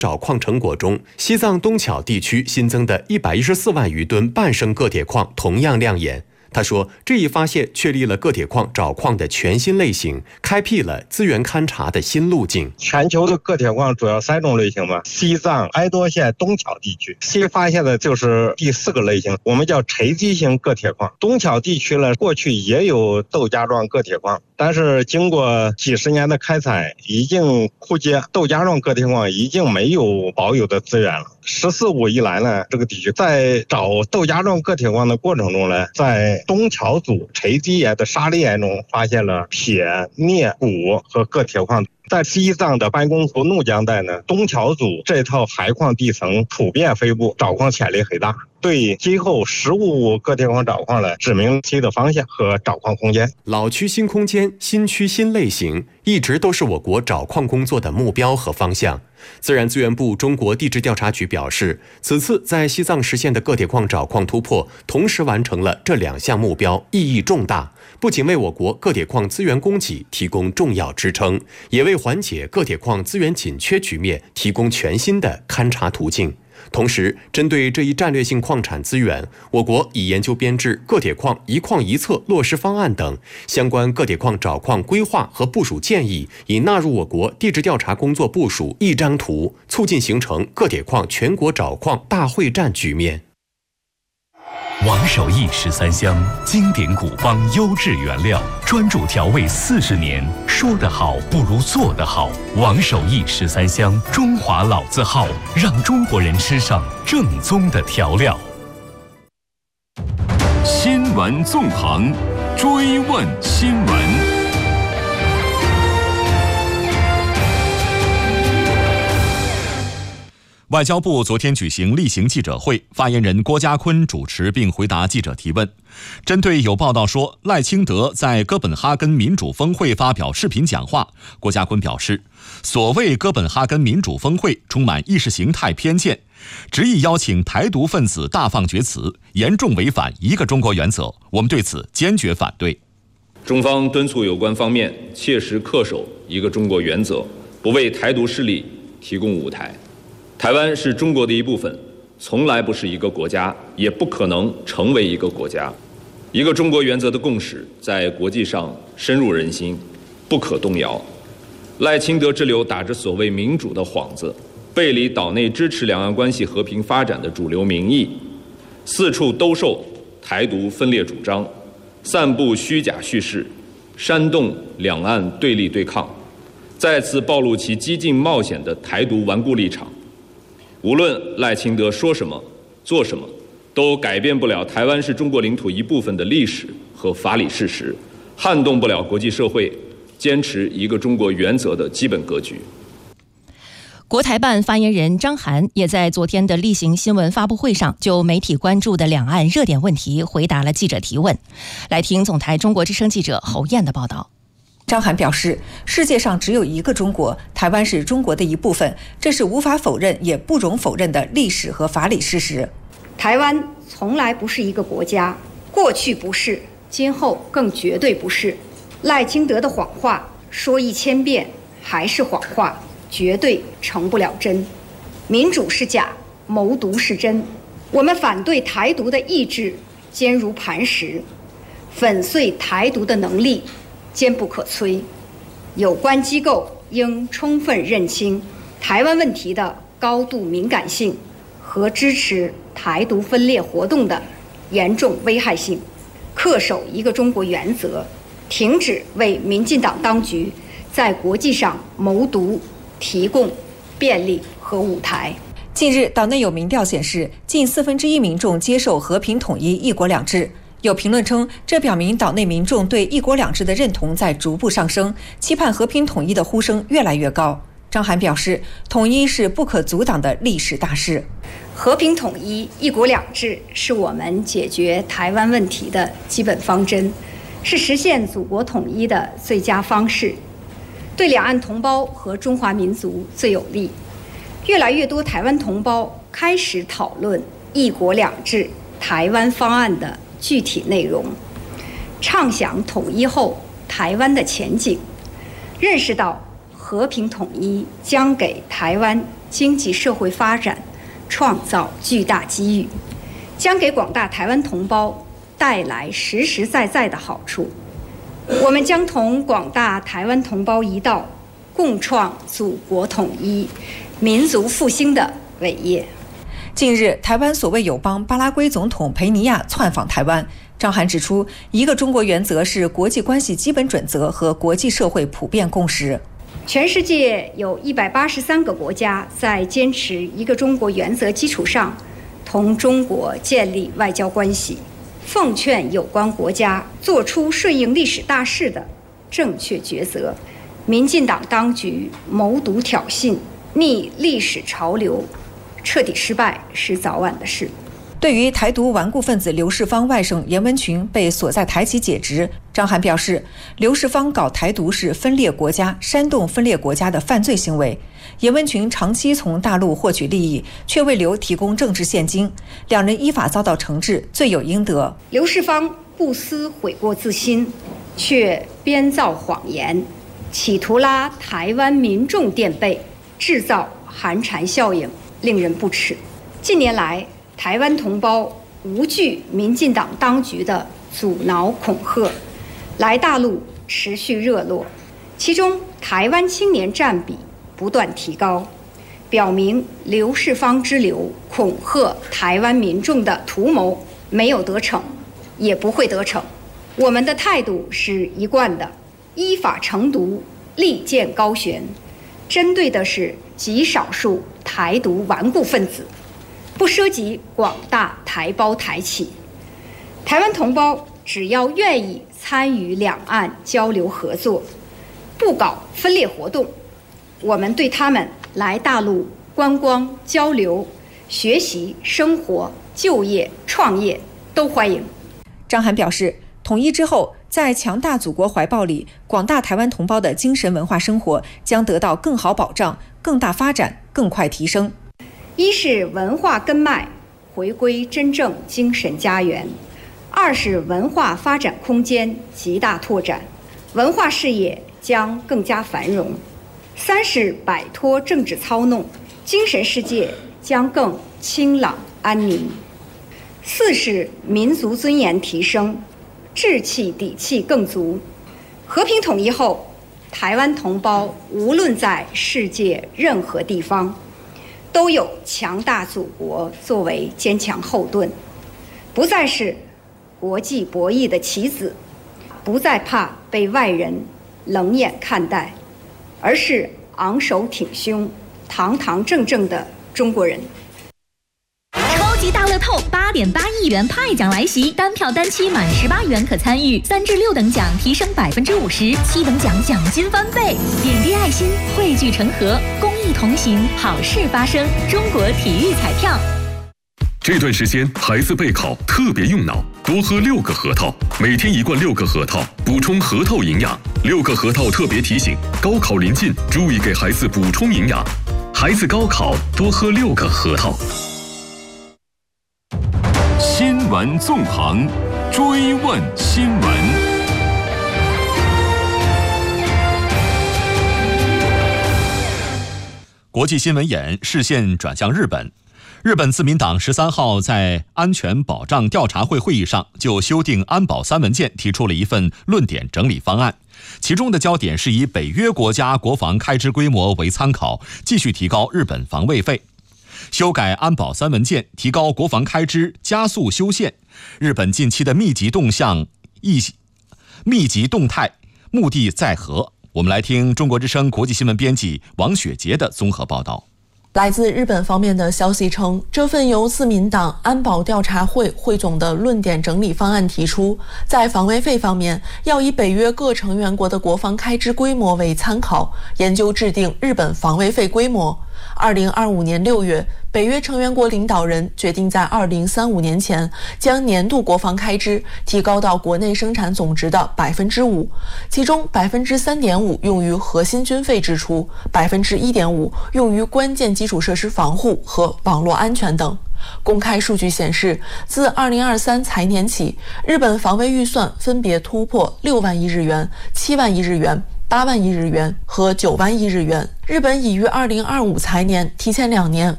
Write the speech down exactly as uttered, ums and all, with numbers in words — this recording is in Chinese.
找矿成果中，西藏东巧地区新增的一百一十四万余吨半生铬铁矿同样亮眼。他说，这一发现确立了铬铁矿找矿的全新类型，开辟了资源勘察的新路径。 全球的铬铁矿主要三种类型嘛，西藏哀多县东巧地区新发现的就是第四个类型，我们叫垂积型铬铁矿。东巧地区呢，过去也有豆荚状铬铁矿，但是经过几十年的开采，已经枯竭，豆荚状铬铁矿已经没有保有的资源了。十四五以来呢，这个地区在找豆荚状铬铁矿的过程中呢，在东巧组垂积岩的沙砾岩中发现了铁、镍、钴和铬铁矿。在西藏的班公湖怒江带呢，东巧组这套海矿地层普遍分布，找矿潜力很大，对今后实物铬铁矿找矿呢指明新的方向和找矿空间。 老区新空间、新区新类型，一直都是我国找矿工作的目标和方向。自然资源部中国地质调查局表示，此次在西藏实现的铬铁矿找矿突破，同时完成了这两项目标，意义重大，不仅为我国铬铁矿资源供给提供重要支撑，也为缓解铬铁矿资源紧缺局面提供全新的勘察途径。同时，针对这一战略性矿产资源，我国已研究编制铬铁矿一矿一策落实方案等相关铬铁矿找矿规划和部署建议，已纳入我国地质调查工作部署一张图，促进形成铬铁矿全国找矿大会战局面。 王守义十三香，经典古方优质原料，专注调味四十年，说得好不如做得好。王守义十三香，中华老字号，让中国人吃上正宗的调料。 新闻纵横，追问新闻。 外交部昨天举行例行记者会，发言人郭家坤主持并回答记者提问。针对有报道说赖清德在哥本哈根民主峰会发表视频讲话，郭家坤表示，所谓哥本哈根民主峰会充满意识形态偏见，执意邀请台独分子大放厥词，严重违反一个中国原则，我们对此坚决反对。 中方敦促有关方面切实恪守一个中国原则，不为台独势力提供舞台。台湾是中国的一部分，从来不是一个国家，也不可能成为一个国家。一个中国原则的共识在国际上深入人心，不可动摇。赖清德之流打着所谓民主的幌子，背离岛内支持两岸关系和平发展的主流民意，四处兜售台独分裂主张，散布虚假叙事，煽动两岸对立对抗，再次暴露其激进冒险的台独顽固立场。无论赖清德说什么做什么，都改变不了台湾是中国领土一部分的历史和法理事实，撼动不了国际社会坚持一个中国原则的基本格局。 国台办发言人张涵也在昨天的例行新闻发布会上，就媒体关注的两岸热点问题回答了记者提问。来听总台中国之声记者侯燕的报道。 张涵表示，世界上只有一个中国，台湾是中国的一部分，这是无法否认也不容否认的历史和法理事实。 台湾从来不是一个国家，过去不是，今后更绝对不是。赖清德的谎话说一千遍还是谎话，绝对成不了真。民主是假，谋独是真。我们反对台独的意志坚如磐石，粉碎台独的能力坚不可摧。有关机构应充分认清台湾问题的高度敏感性和支持台独分裂活动的严重危害性，恪守一个中国原则，停止为民进党当局在国际上谋独提供便利和舞台。 近日，岛内有民调显示，近四分之一民众接受和平统一、一国两制。有评论称，这表明岛内民众对一国两制的认同在逐步上升，期盼和平统一的呼声越来越高。张涵表示，统一是不可阻挡的历史大势。 和平统一、一国两制是我们解决台湾问题的基本方针，是实现祖国统一的最佳方式，对两岸同胞和中华民族最有利。越来越多台湾同胞开始讨论一国两制台湾方案的具体内容，畅想统一后台湾的前景，认识到和平统一将给台湾经济社会发展创造巨大机遇，将给广大台湾同胞带来实实在在的好处。我们将同广大台湾同胞一道，共创祖国统一、民族复兴的伟业。 近日，台湾所谓友邦巴拉圭总统佩尼亚窜访台湾。张涵指出，一个中国原则是国际关系基本准则和国际社会普遍共识。 全世界有一百八十三个国家在坚持一个中国原则基础上，同中国建立外交关系。奉劝有关国家做出顺应历史大势的正确抉择。民进党当局谋独挑衅，逆历史潮流，彻底失败是早晚的事。 对于台独顽固分子刘世芳外甥严文群被锁在台籍解职，张涵表示，刘世芳搞台独是分裂国家、煽动分裂国家的犯罪行为。严文群长期从大陆获取利益，却为刘提供政治现金，两人依法遭到惩治，罪有应得。 刘世芳不思悔过自新，却编造谎言，企图拉台湾民众垫背，制造寒蝉效应，令人不齿。近年来，台湾同胞无惧民进党当局的阻挠恐吓，来大陆持续热络，其中台湾青年占比不断提高，表明刘世芳之流恐吓台湾民众的图谋没有得逞，也不会得逞。我们的态度是一贯的，依法惩毒，利剑高悬，针对的是极少数台独顽固分子，不涉及广大台胞台企。台湾同胞只要愿意参与两岸交流合作，不搞分裂活动，我们对他们来大陆观光、交流、学习、生活、就业、创业都欢迎。 张涵表示，统一之后，在强大祖国怀抱里，广大台湾同胞的精神文化生活将得到更好保障、更大发展、更快提升。 一是文化根脉回归真正精神家园，二是文化发展空间极大拓展，文化事业将更加繁荣，三是摆脱政治操弄，精神世界将更清朗安宁，四是民族尊严提升，志气底气更足。和平统一后，台湾同胞无论在世界任何地方，都有强大祖国作为坚强后盾，不再是国际博弈的棋子，不再怕被外人冷眼看待，而是昂首挺胸、堂堂正正的中国人。 超级大乐透八点八亿元派奖来袭，单票单期满十八元可参与，三至六等奖提升百分之五十，七等奖奖金翻倍。点滴爱心，汇聚成河，公益同行，好事发生。中国体育彩票。 这段时间孩子备考特别用脑，多喝六个核桃，每天一罐六个核桃，补充核桃营养。六个核桃特别提醒：高考临近，注意给孩子补充营养。孩子高考多喝六个核桃。 新闻纵横，追问新闻。 国际新闻眼视线转向日本。日本自民党十三号在安全保障调查会会议上就修订安保三文件提出了一份论点整理方案，其中的焦点是以北约国家国防开支规模为参考，继续提高日本防卫费。修改安保三文件，提高国防开支，加速修宪。日本近期的密集动向、密集动态，目的在何？我们来听中国之声国际新闻编辑王雪杰的综合报道。 来自日本方面的消息称，这份由自民党安保调查会汇总的论点整理方案提出，在防卫费方面要以北约各成员国的国防开支规模为参考，研究制定日本防卫费规模。二零二五年六月，北约成员国领导人决定在二零三五年前将年度国防开支提高到国内生产总值的百分之五，其中百分之三点五用于核心军费支出，百分之一点五用于关键基础设施防护和网络安全等。公开数据显示，自二零二三财年起，日本防卫预算分别突破六万亿日元、七万亿日元、 八万亿日元和九万亿日元。日本已于二零二五财年提前两年